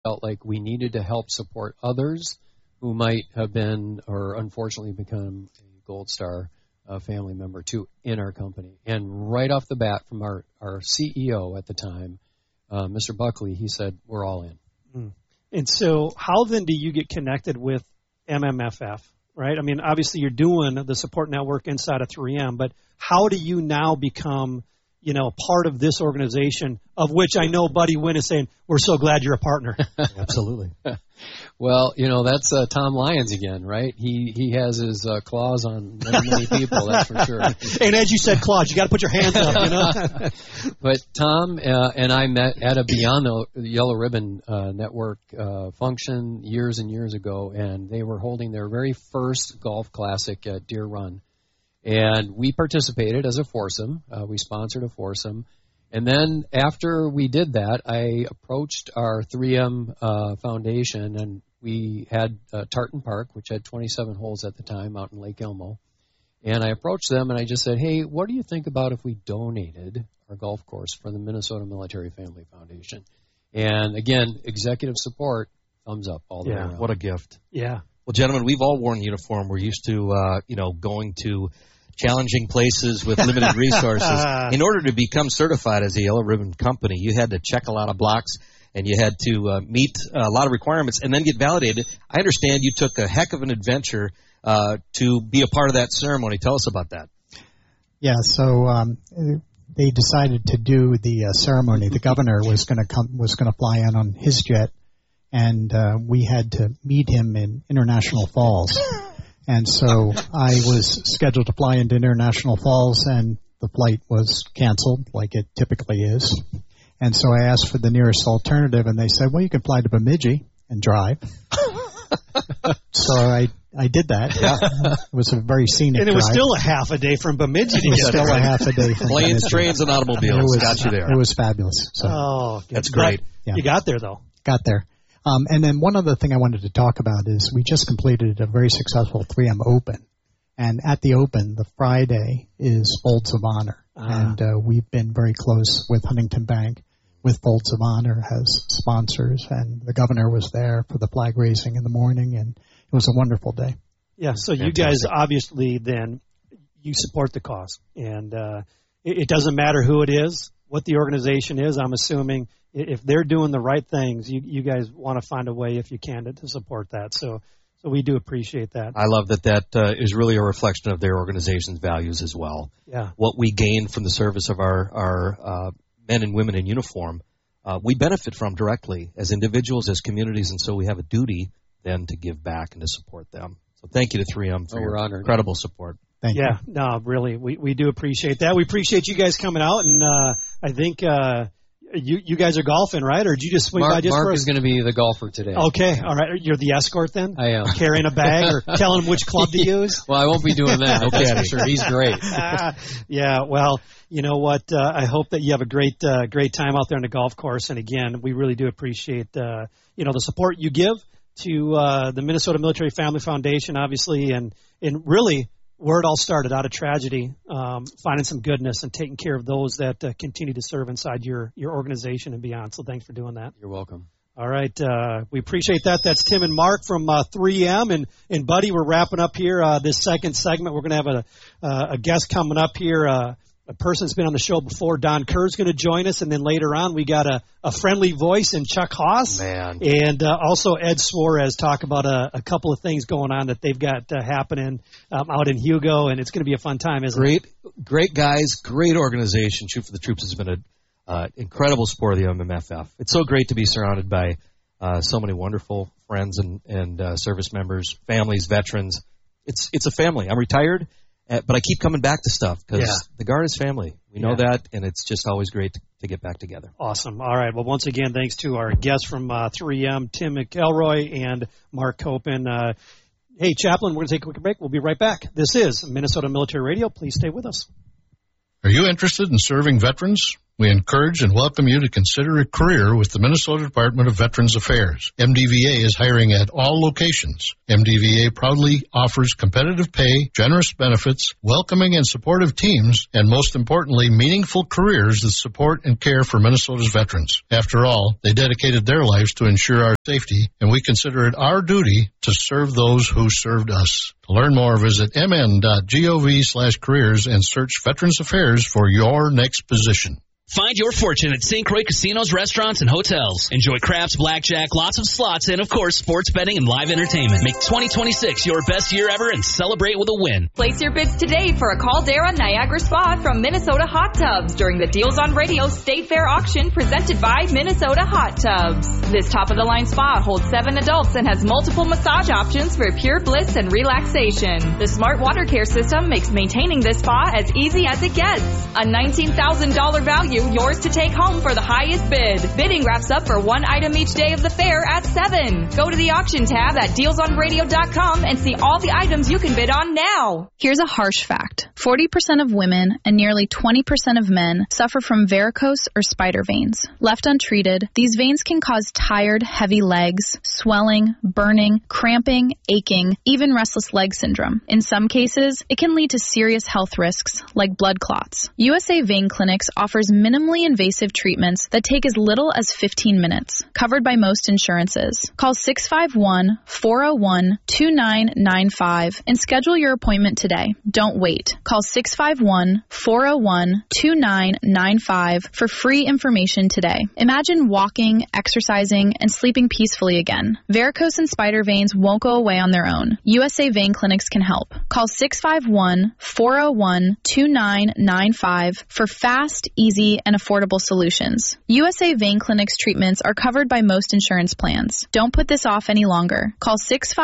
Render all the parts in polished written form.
felt like we needed to help support others who might have been or unfortunately become a Gold Star family member too in our company. And right off the bat from our CEO at the time, Mr. Buckley, he said, we're all in. Mm. And so how then do you get connected with MMFF, right? I mean, obviously you're doing the support network inside of 3M, but how do you now become, part of this organization, of which I know Buddy Wynn is saying, we're so glad you're a partner. Absolutely. Well, that's Tom Lyons again, right? He has his claws on many people, that's for sure. And as you said, claws, you got to put your hands up, But Tom and I met at a Beyond the Yellow Ribbon Network function years and years ago, and they were holding their very first golf classic at Deer Run. And we participated as a foursome. We sponsored a foursome. And then after we did that, I approached our 3M foundation, and we had Tartan Park, which had 27 holes at the time out in Lake Elmo. And I approached them, and I just said, hey, what do you think about if we donated our golf course for the Minnesota Military Family Foundation? And again, executive support, thumbs up all the way around. What a gift. Yeah. Well, gentlemen, we've all worn uniform. We're used to, going to challenging places with limited resources. In order to become certified as a Yellow Ribbon company, you had to check a lot of blocks, and you had to meet a lot of requirements and then get validated. I understand you took a heck of an adventure to be a part of that ceremony. Tell us about that. Yeah, so they decided to do the ceremony. The governor was going to fly in on his jet, and we had to meet him in International Falls. And so I was scheduled to fly into International Falls, and the flight was canceled, like it typically is. And so I asked for the nearest alternative, and they said, well, you can fly to Bemidji and drive. So I did that. Yeah. It was a very scenic drive. And it was still a half a day from Bemidji to get there. Still a half a day from Planes, Bemidji. trains, and automobiles got you there. It was fabulous. So that's great. Yeah. You got there, though. Got there. And then one other thing I wanted to talk about is we just completed a very successful 3M Open. And at the Open, the Friday is Folds of Honor. And we've been very close with Huntington Bank, with Folds of Honor as sponsors. And the governor was there for the flag raising in the morning, and it was a wonderful day. Yeah, so you guys obviously then, you support the cause. And it doesn't matter who it is, what the organization is. I'm assuming if they're doing the right things, you guys want to find a way, if you can, to support that. So we do appreciate that. I love that is really a reflection of their organization's values as well. Yeah. What we gain from the service of our men and women in uniform, we benefit from directly as individuals, as communities, and so we have a duty then to give back and to support them. So thank you to 3M for your incredible support. Thank you. Yeah, no, really, we do appreciate that. We appreciate you guys coming out, and I think you guys are golfing, right? Or did you just swing by just Mark for is going to be the golfer today. Okay, all right. You're the escort then? I am. Carrying a bag or telling him which club to use? Well, I won't be doing that. Okay, I'm sure. He's great. Yeah, well, you know what? I hope that you have a great time out there on the golf course. And again, we really do appreciate the support you give to the Minnesota Military Family Foundation, obviously, and really where it all started, out of tragedy, finding some goodness and taking care of those that continue to serve inside your organization and beyond. So thanks for doing that. You're welcome. All right. We appreciate that. That's Tim and Mark from 3M. And Buddy, we're wrapping up here this second segment. We're going to have a guest coming up here, a person that's been on the show before. Don Kerr's going to join us. And then later on, we got a friendly voice in Chuck Haas. Man. And also Ed Suarez talk about a couple of things going on that they've got happening out in Hugo. And it's going to be a fun time, isn't it? Great guys, great organization. Shoot for the Troops has been an incredible support of the MMFF. It's so great to be surrounded by so many wonderful friends and service members, families, veterans. It's a family. I'm retired. But I keep coming back to stuff because the Guard is family. We know that, and it's just always great to get back together. Awesome. All right. Well, once again, thanks to our guests from 3M, Tim McElroy and Mark Copen. Hey, Chaplain, we're going to take a quick break. We'll be right back. This is Minnesota Military Radio. Please stay with us. Are you interested in serving veterans? We encourage and welcome you to consider a career with the Minnesota Department of Veterans Affairs. MDVA is hiring at all locations. MDVA proudly offers competitive pay, generous benefits, welcoming and supportive teams, and most importantly, meaningful careers that support and care for Minnesota's veterans. After all, they dedicated their lives to ensure our safety, and we consider it our duty to serve those who served us. To learn more, visit mn.gov/careers and search Veterans Affairs for your next position. Find your fortune at St. Croix casinos, restaurants, and hotels. Enjoy craps, blackjack, lots of slots, and, of course, sports betting and live entertainment. Make 2026 your best year ever and celebrate with a win. Place your bids today for a Caldera Niagara Spa from Minnesota Hot Tubs during the Deals on Radio State Fair auction presented by Minnesota Hot Tubs. This top-of-the-line spa holds 7 adults and has multiple massage options for pure bliss and relaxation. The smart water care system makes maintaining this spa as easy as it gets. A $19,000 value, yours to take home for the highest bid. Bidding wraps up for one item each day of the fair at 7. Go to the auction tab at dealsonradio.com and see all the items you can bid on now. Here's a harsh fact. 40% of women and nearly 20% of men suffer from varicose or spider veins. Left untreated, these veins can cause tired, heavy legs, swelling, burning, cramping, aching, even restless leg syndrome. In some cases, it can lead to serious health risks like blood clots. USA Vein Clinics offers minimally invasive treatments that take as little as 15 minutes, covered by most insurances. Call 651-401-2995 and schedule your appointment today. Don't wait. Call 651-401-2995 for free information today. Imagine walking, exercising, and sleeping peacefully again. Varicose and spider veins won't go away on their own. USA Vein Clinics can help. Call 651-401-2995 for fast, easy, and affordable solutions. USA Vein Clinic's treatments are covered by most insurance plans. Don't put this off any longer. Call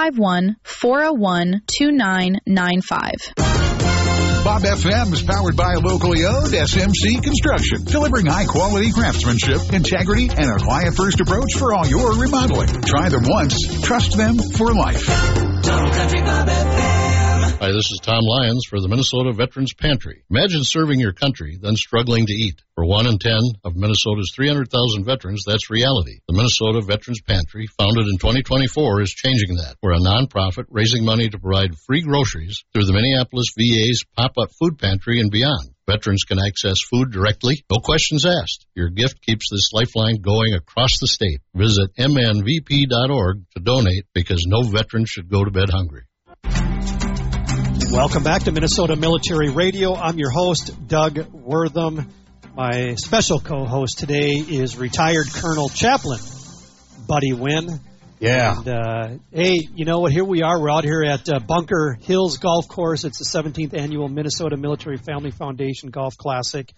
651-401-2995. Bob FM is powered by locally owned SMC Construction, delivering high-quality craftsmanship, integrity, and a client-first approach for all your remodeling. Try them once, trust them for life. Hi, this is Tom Lyons for the Minnesota Veterans Pantry. Imagine serving your country, then struggling to eat. For 1 in 10 of Minnesota's 300,000 veterans, that's reality. The Minnesota Veterans Pantry, founded in 2024, is changing that. We're a nonprofit raising money to provide free groceries through the Minneapolis VA's pop-up food pantry and beyond. Veterans can access food directly, no questions asked. Your gift keeps this lifeline going across the state. Visit mnvp.org to donate, because no veteran should go to bed hungry. Welcome back to Minnesota Military Radio. I'm your host, Doug Wortham. My special co-host today is retired Colonel Chaplain Buddy Wynn. Yeah. And, hey, you know what? Here we are. We're out here at Bunker Hills Golf Course. It's the 17th annual Minnesota Military Family Foundation Golf Classic.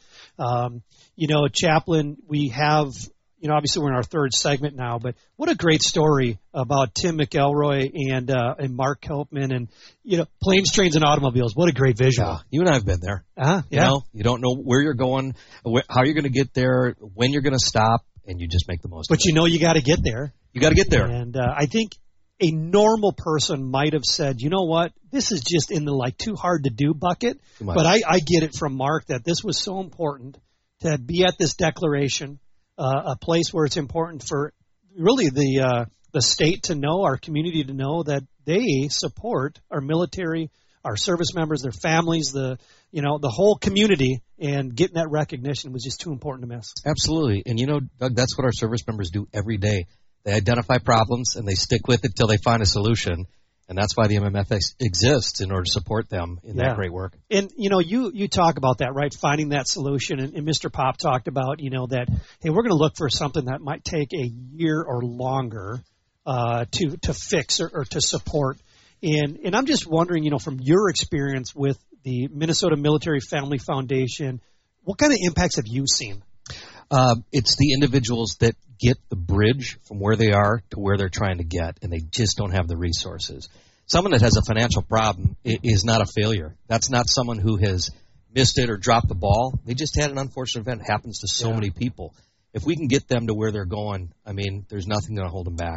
Chaplain, we have... obviously we're in our third segment now, but what a great story about Tim McElroy and Mark Kelpman and, planes, trains, and automobiles. What a great visual. Yeah, you and I have been there. Yeah. You don't know where you're going, how you're going to get there, when you're going to stop, and you just make the most of it. But you got to get there. You got to get there. And I think a normal person might have said, you know what, this is just in the too hard to do bucket. But I get it from Mark that this was so important to be at this declaration. A place where it's important for really the state to know, our community to know that they support our military, our service members, their families, the whole community, and getting that recognition was just too important to miss. Absolutely. And Doug, that's what our service members do every day. They identify problems and they stick with it till they find a solution. And that's why the MMF exists, in order to support them in that great work. And, you talk about that, right, finding that solution. And Mr. Pop talked about, that, hey, we're going to look for something that might take a year or longer to fix or to support. And I'm just wondering, from your experience with the Minnesota Military Family Foundation, what kind of impacts have you seen? It's the individuals that get the bridge from where they are to where they're trying to get, and they just don't have the resources. Someone that has a financial problem is not a failure. That's not someone who has missed it or dropped the ball. They just had an unfortunate event. It happens to so many people. If we can get them to where they're going, there's nothing going to hold them back.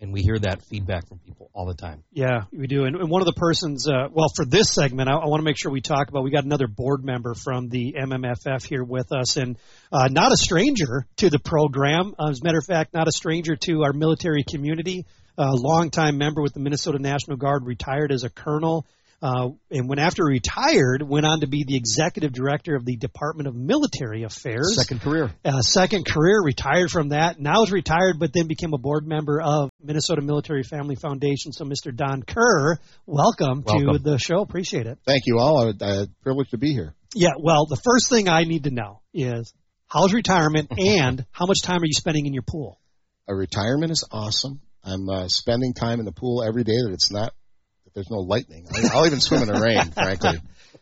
And we hear that feedback from people all the time. Yeah, we do. And one of the persons, for this segment, I want to make sure we talk about, we got another board member from the MMFF here with us, and not a stranger to the program. As a matter of fact, not a stranger to our military community. Longtime member with the Minnesota National Guard, retired as a colonel. And when after retired, went on to be the executive director of the Department of Military Affairs. Second career, retired from that. Now is retired, but then became a board member of Minnesota Military Family Foundation. So, Mr. Don Kerr, welcome to the show. Appreciate it. Thank you all. Privileged to be here. Yeah, well, the first thing I need to know is how's retirement and how much time are you spending in your pool? Retirement is awesome. I'm spending time in the pool every day that there's no lightning. I'll even swim in the rain, frankly.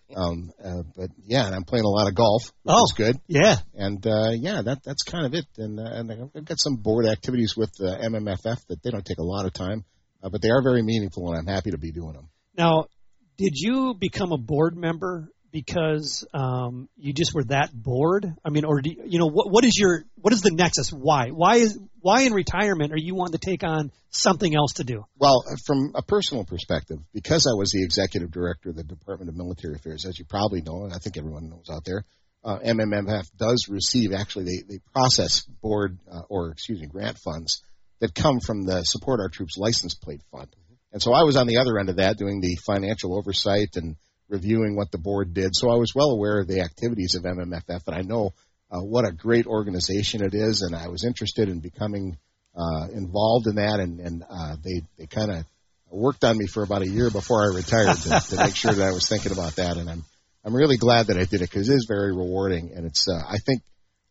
But yeah, and I'm playing a lot of golf, which is good. Yeah. And that's kind of it. And I've got some board activities with the MMFF that they don't take a lot of time, but they are very meaningful, and I'm happy to be doing them. Now, did you become a board member because you just were that bored? I mean, or what is the nexus? Why in retirement are you wanting to take on something else to do? Well, from a personal perspective, because I was the executive director of the Department of Military Affairs, as you probably know, and I think everyone knows out there, MMFF does receive, actually, they process grant funds that come from the Support Our Troops License Plate Fund. And so I was on the other end of that, doing the financial oversight and reviewing what the board did. So I was well aware of the activities of MMFF, and I know what a great organization it is, and I was interested in becoming involved in that, and they kind of worked on me for about a year before I retired to make sure that I was thinking about that, and I'm really glad that I did it because it is very rewarding, and it's I think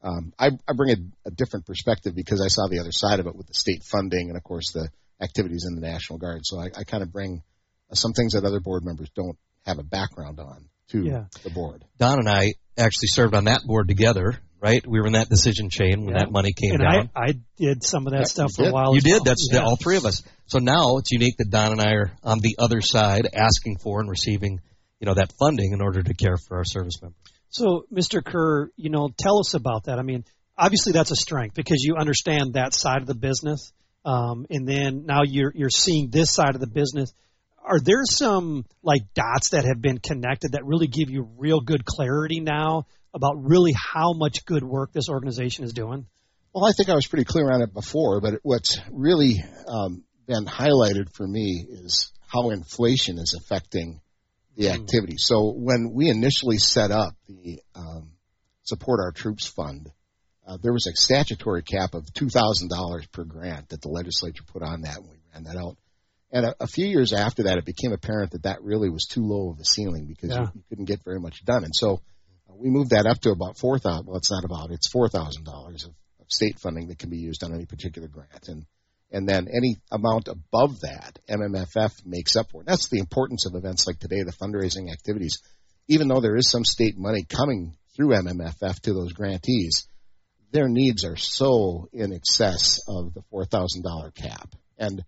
I bring a different perspective because I saw the other side of it with the state funding and, of course, the activities in the National Guard. So I kind of bring some things that other board members don't have a background on to the board. Don and I actually served on that board together, right? We were in that decision chain when that money came down. I did some of that stuff for a while. You did. That's all three of us. So now it's unique that Don and I are on the other side asking for and receiving, that funding in order to care for our service members. So, Mr. Kerr, tell us about that. I mean, obviously that's a strength because you understand that side of the business, and then now you're seeing this side of the business. Are there some dots that have been connected that really give you real good clarity now about really how much good work this organization is doing? Well, I think I was pretty clear on it before, but what's really been highlighted for me is how inflation is affecting the activity. So when we initially set up the Support Our Troops Fund, there was a statutory cap of $2,000 per grant that the legislature put on that when we ran that out. And a few years after that, it became apparent that really was too low of a ceiling because you couldn't get very much done. And so we moved that up to about $4,000. Well, it's not about. It's $4,000 of state funding that can be used on any particular grant. And then any amount above that, MMFF makes up for. And that's the importance of events like today, the fundraising activities. Even though there is some state money coming through MMFF to those grantees, their needs are so in excess of the $4,000 cap. And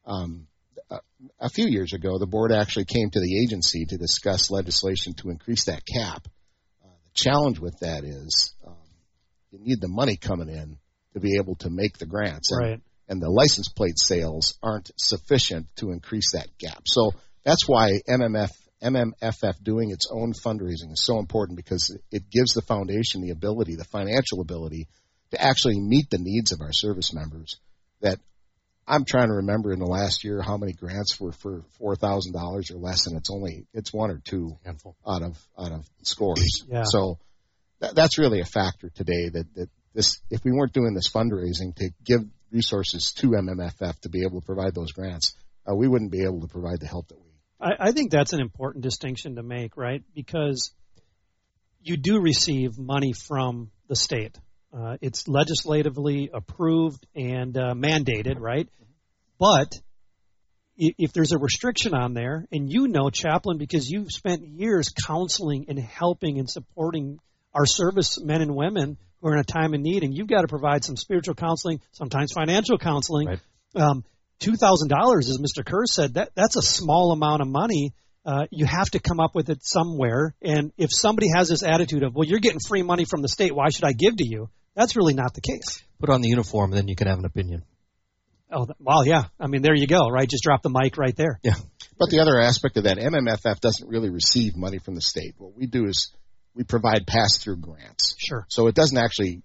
a few years ago, the board actually came to the agency to discuss legislation to increase that cap. The challenge with that is you need the money coming in to be able to make the grants. Right. And the license plate sales aren't sufficient to increase that gap. So that's why MMFF doing its own fundraising is so important because it gives the foundation the ability, the financial ability, to actually meet the needs of our service members. That I'm trying to remember in the last year how many grants were for $4,000 or less, and it's one or two out of scores. Yeah. So that's really a factor today that this, if we weren't doing this fundraising to give resources to MMFF to be able to provide those grants, we wouldn't be able to provide the help that we. I think that's an important distinction to make, right? Because you do receive money from the state. It's legislatively approved and mandated, right? But if there's a restriction on there, and Chaplain, because you've spent years counseling and helping and supporting our servicemen and women who are in a time of need, and you've got to provide some spiritual counseling, sometimes financial counseling. Right. $2,000, as Mr. Kerr said, that's a small amount of money. You have to come up with it somewhere. And if somebody has this attitude of, well, you're getting free money from the state, why should I give to you? That's really not the case. Put on the uniform, and then you can have an opinion. Oh, well, yeah. I mean, there you go, right? Just drop the mic right there. Yeah. But the other aspect of that, MMFF doesn't really receive money from the state. What we do is we provide pass-through grants. Sure. So it doesn't actually,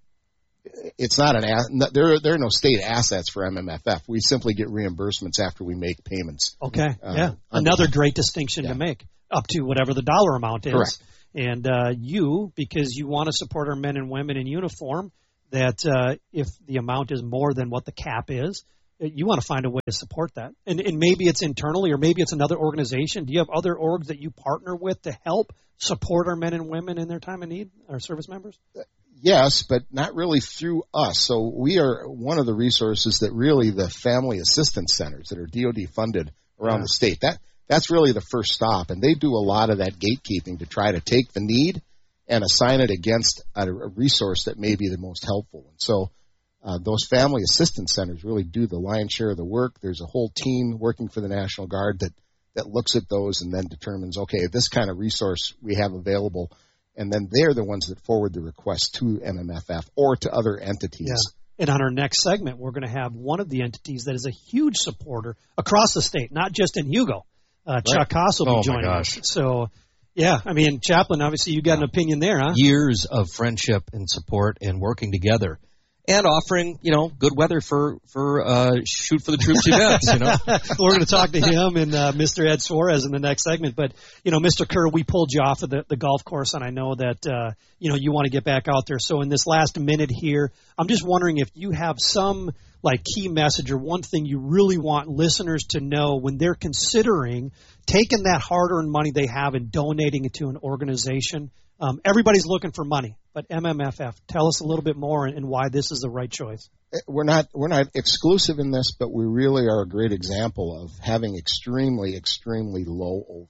it's not there are no state assets for MMFF. We simply get reimbursements after we make payments. Okay. Yeah. Another great distinction to make, up to whatever the dollar amount is. Correct. And because you want to support our men and women in uniform, that if the amount is more than what the cap is, you want to find a way to support that. And maybe it's internally, or maybe it's another organization. Do you have other orgs that you partner with to help support our men and women in their time of need, our service members? Yes, but not really through us. So we are one of the resources that really the family assistance centers that are DOD funded around the state. That's really the first stop, and they do a lot of that gatekeeping to try to take the need and assign it against a resource that may be the most helpful. And so those family assistance centers really do the lion's share of the work. There's a whole team working for the National Guard that looks at those and then determines, okay, this kind of resource we have available, and then they're the ones that forward the request to MMFF or to other entities. Yeah. And on our next segment, we're going to have one of the entities that is a huge supporter across the state, not just in Hugo. Chuck Haas will be joining us. So, yeah, I mean, Chaplain, obviously you got an opinion there, huh? Years of friendship and support and working together. And offering, good weather for Shoot for the Troops events, We're going to talk to him and Mr. Ed Suarez in the next segment. But, Mr. Kerr, we pulled you off of the golf course, and I know that, you want to get back out there. So in this last minute here, I'm just wondering if you have some, key message or one thing you really want listeners to know when they're considering taking that hard-earned money they have and donating it to an organization. Everybody's looking for money, but MMFF, tell us a little bit more and why this is the right choice. We're not exclusive in this, but we really are a great example of having extremely, extremely low overhead.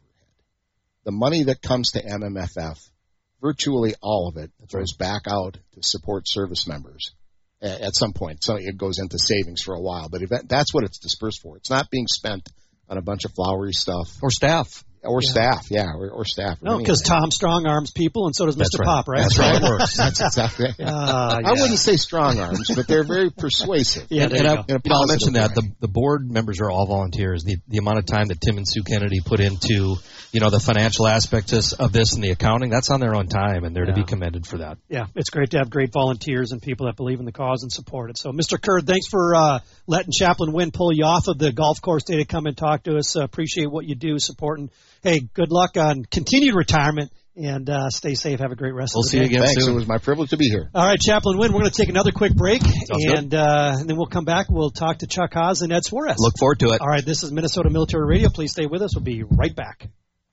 The money that comes to MMFF, virtually all of it goes back out to support service members at some point. So it goes into savings for a while, but that's what it's dispersed for. It's not being spent on a bunch of flowery stuff. Or staff. Or staff. No, because Tom strong arms people, and so does Mr. Pop, right? That's right. It works. That's exactly. I wouldn't say strong arms, but they're very persuasive. Yeah, I'll mention that the board members are all volunteers. The amount of time that Tim and Sue Kennedy put into the financial aspects of this and the accounting, that's on their own time, and they're to be commended for that. Yeah, it's great to have great volunteers and people that believe in the cause and support it. So, Mr. Kerr, thanks for letting Chaplain Wynn pull you off of the golf course day to come and talk to us. Appreciate what you do, supporting. Hey, good luck on continued retirement, and stay safe. Have a great rest of the day. We'll see you again soon. It was my privilege to be here. All right, Chaplain Wynn, we're going to take another quick break, and then we'll come back. We'll talk to Chuck Haas and Ed Suarez. Look forward to it. All right, this is Minnesota Military Radio. Please stay with us. We'll be right back.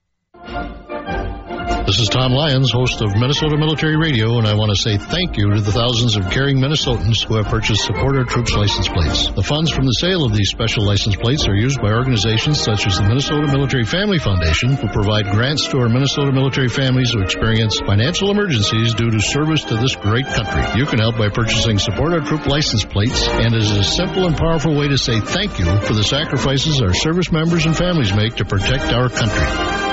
This is Tom Lyons, host of Minnesota Military Radio, and I want to say thank you to the thousands of caring Minnesotans who have purchased Support Our Troops license plates. The funds from the sale of these special license plates are used by organizations such as the Minnesota Military Family Foundation, who provide grants to our Minnesota military families who experience financial emergencies due to service to this great country. You can help by purchasing Support Our Troop license plates, and it is a simple and powerful way to say thank you for the sacrifices our service members and families make to protect our country.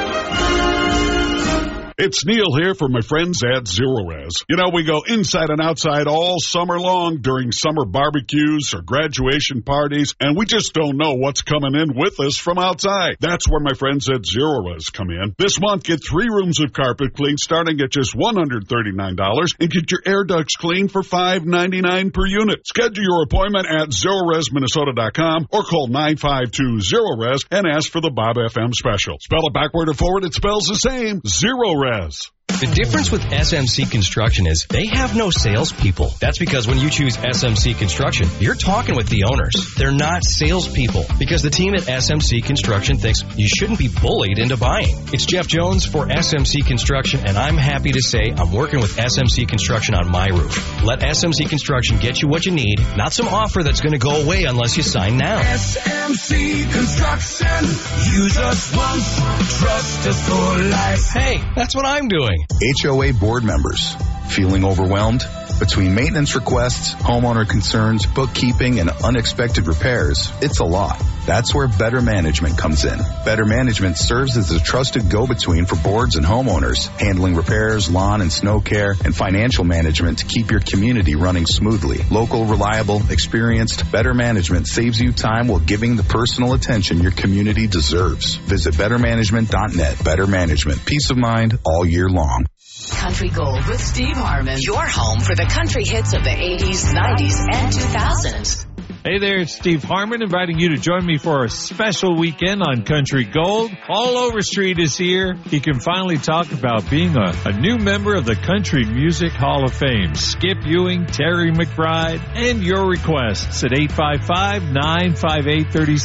It's Neil here for my friends at Zero Res. We go inside and outside all summer long during summer barbecues or graduation parties, and we just don't know what's coming in with us from outside. That's where my friends at Zero Res come in. This month, get 3 rooms of carpet cleaned starting at just $139 and get your air ducts cleaned for $5.99 per unit. Schedule your appointment at ZeroResMinnesota.com or call 952-ZERO-RES and ask for the Bob FM special. Spell it backward or forward, it spells the same. Zero Res. The difference with SMC Construction is they have no salespeople. That's because when you choose SMC Construction, you're talking with the owners. They're not salespeople because the team at SMC Construction thinks you shouldn't be bullied into buying. It's Jeff Jones for SMC Construction, and I'm happy to say I'm working with SMC Construction on my roof. Let SMC Construction get you what you need, not some offer that's going to go away unless you sign now. SMC Construction. Use us once, trust us for life. Hey, that's what I'm doing. HOA board members, feeling overwhelmed? Between maintenance requests, homeowner concerns, bookkeeping, and unexpected repairs, it's a lot. That's where Better Management comes in. Better Management serves as a trusted go-between for boards and homeowners, handling repairs, lawn and snow care, and financial management to keep your community running smoothly. Local, reliable, experienced Better Management saves you time while giving the personal attention your community deserves. Visit bettermanagement.net. Better Management. Peace of mind all year long. Country Gold with Steve Harmon. Your home for the country hits of the 80s, 90s, and 2000s. Hey there, it's Steve Harmon inviting you to join me for a special weekend on Country Gold. All Overstreet is here. He can finally talk about being a new member of the Country Music Hall of Fame. Skip Ewing, Terry McBride, and your requests at 855-958-36.